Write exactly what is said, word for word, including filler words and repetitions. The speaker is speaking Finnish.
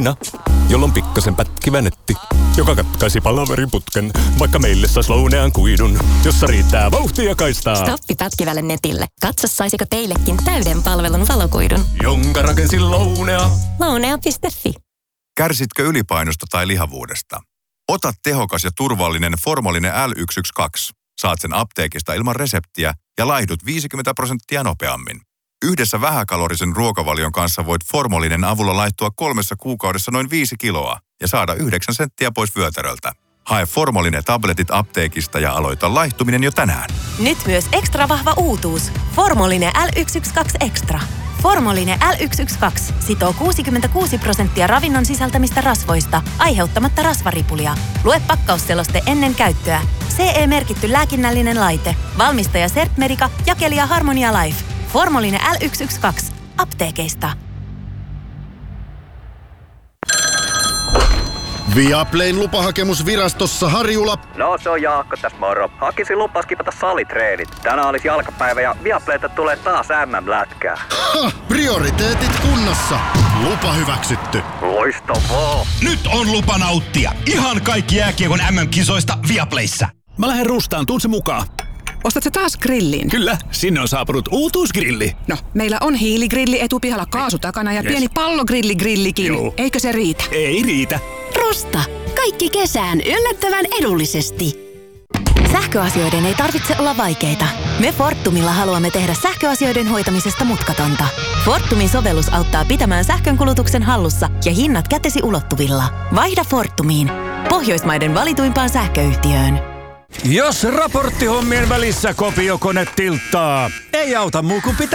Elina, jolla on pikkasen pätkivä netti, joka katkaisi palaveriputken, vaikka meille sais lounean kuidun, jossa riittää vauhtia ja kaistaa. Stoppi pätkivälle netille. Katso, saisiko teillekin täyden palvelun valokuidun. Jonka rakensin Lounea. Lounea piste fi. Kärsitkö ylipainosta tai lihavuudesta? Ota tehokas ja turvallinen Formolinen L yksi yksi kaksi. Saat sen apteekista ilman reseptiä ja laihdut viisikymmentä prosenttia nopeammin. Yhdessä vähäkalorisen ruokavalion kanssa voit Formolinen avulla laihtua kolmessa kuukaudessa noin viisi kiloa ja saada yhdeksän senttiä pois vyötäröltä. Hae Formolinen tabletit apteekista ja aloita laihtuminen jo tänään. Nyt myös ekstra vahva uutuus. Formolinen L yksi yksi kaksi Extra. Formolinen L yksi yksi kaksi sitoo kuusikymmentäkuusi prosenttia ravinnon sisältämistä rasvoista, aiheuttamatta rasvaripulia. Lue pakkausseloste ennen käyttöä. C E-merkitty lääkinnällinen laite. Valmistaja Sertmedica, jakelija Harmonia Life. Formolinen L yksi yksi kaksi. Apteekeista. Viaplayn lupahakemusvirastossa Harjula. No se on Jaakko tässä moro. Hakisin lupas kipata salitreenit. Tänään olisi jalkapäivä ja Viaplayta tulee taas M M-lätkää. Ha! Prioriteetit kunnossa. Lupa hyväksytty. Loistavaa. Nyt on lupa nauttia. Ihan kaikki jääkiekon M M-kisoista Viaplayssä. Mä lähden rustaan, tuun se mukaan. Ostatko taas grillin? Kyllä, sinne on saapunut uutuusgrilli. No, meillä on hiiligrilli etupihalla kaasu takana ja yes. pieni pallogrilligrillikin. Joo. Eikö se riitä? Ei riitä. Rusta. Kaikki kesään yllättävän edullisesti. Sähköasioiden ei tarvitse olla vaikeita. Me Fortumilla haluamme tehdä sähköasioiden hoitamisesta mutkatonta. Fortumin sovellus auttaa pitämään sähkönkulutuksen hallussa ja hinnat kätesi ulottuvilla. Vaihda Fortumiin. Pohjoismaiden valituimpaan sähköyhtiöön. Jos raporttihommien välissä kopiokone tilttaa, ei auta muu kuin pitää